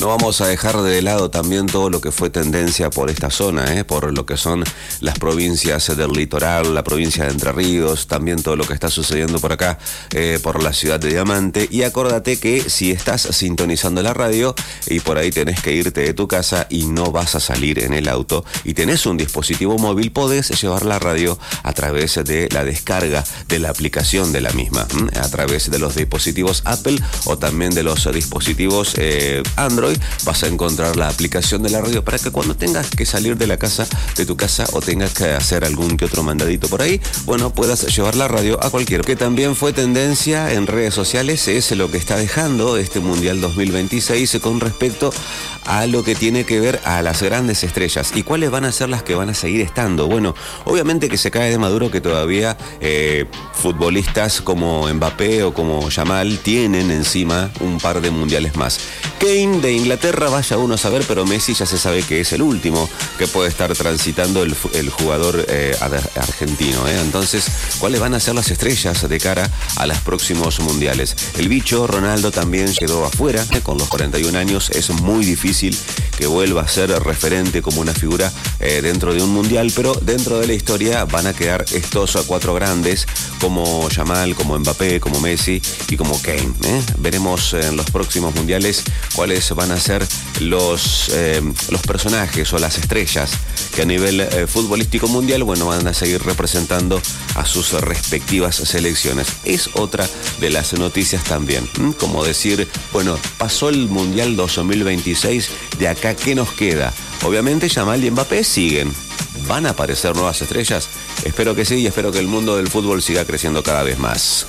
No vamos a dejar de lado también todo lo que fue tendencia por esta zona, por lo que son las provincias del litoral, la provincia de Entre Ríos, también todo lo que está sucediendo por acá, por la ciudad de Diamante. Y acordate que si estás sintonizando la radio y por ahí tenés que irte de tu casa y no vas a salir en el auto y tenés un dispositivo móvil, podés llevar la radio a través de la descarga de la aplicación de la misma, a través de los dispositivos Apple o también de los dispositivos Android. Vas a encontrar la aplicación de la radio para que cuando tengas que salir de la casa, de tu casa, o tengas que hacer algún que otro mandadito por ahí, bueno, puedas llevar la radio a cualquier. Que también fue tendencia en redes sociales es lo que está dejando este Mundial 2026 con respecto a lo que tiene que ver a las grandes estrellas y cuáles van a ser las que van a seguir estando. Bueno, obviamente que se cae de maduro que todavía futbolistas como Mbappé o como Yamal tienen encima un par de mundiales más. Kane de Inglaterra, vaya uno a saber, pero Messi ya se sabe que es el último que puede estar transitando el jugador argentino. Entonces, ¿cuáles van a ser las estrellas de cara a los próximos mundiales? El bicho Ronaldo también quedó afuera, con los 41 años. Es muy difícil que vuelva a ser referente como una figura dentro de un mundial, pero dentro de la historia van a quedar estos cuatro grandes como Yamal, como Mbappé, como Messi y como Kane. Veremos en los próximos mundiales cuáles van a ser los personajes o las estrellas que a nivel futbolístico mundial, bueno, van a seguir representando a sus respectivas selecciones. Es otra de las noticias también, como decir, bueno, pasó el Mundial 2026, de acá, ¿qué nos queda? Obviamente Yamal y Mbappé siguen. ¿Van a aparecer nuevas estrellas? Espero que sí, y espero que el mundo del fútbol siga creciendo cada vez más.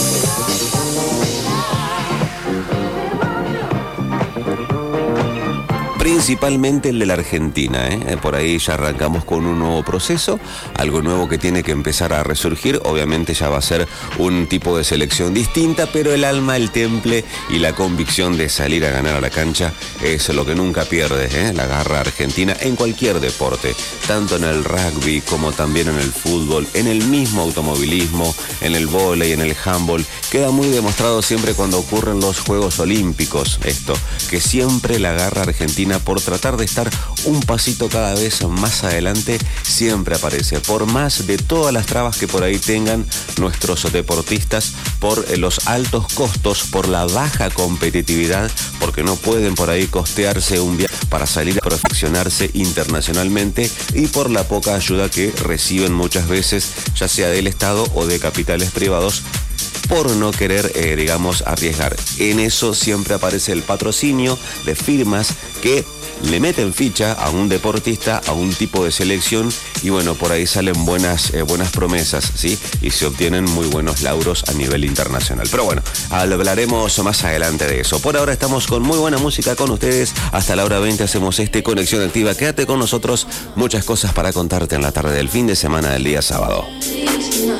Principalmente el de la Argentina, por ahí ya arrancamos con un nuevo proceso, algo nuevo que tiene que empezar a resurgir. Obviamente ya va a ser un tipo de selección distinta, pero el alma, el temple y la convicción de salir a ganar a la cancha es lo que nunca pierde, la garra argentina en cualquier deporte, tanto en el rugby como también en el fútbol, en el mismo automovilismo, en el vóley, en el handball. Queda muy demostrado siempre cuando ocurren los Juegos Olímpicos esto, que siempre la garra argentina, por tratar de estar un pasito cada vez más adelante, siempre aparece. Por más de todas las trabas que por ahí tengan nuestros deportistas, por los altos costos, por la baja competitividad, porque no pueden por ahí costearse un viaje para salir a perfeccionarse internacionalmente, y por la poca ayuda que reciben muchas veces, ya sea del Estado o de capitales privados, por no querer, arriesgar. En eso siempre aparece el patrocinio de firmas que le meten ficha a un deportista, a un tipo de selección, y bueno, por ahí salen buenas promesas, ¿sí? Y se obtienen muy buenos lauros a nivel internacional. Pero bueno, hablaremos más adelante de eso. Por ahora estamos con muy buena música con ustedes. Hasta la hora 20 hacemos Conexión Activa. Quédate con nosotros, muchas cosas para contarte en la tarde del fin de semana del día sábado.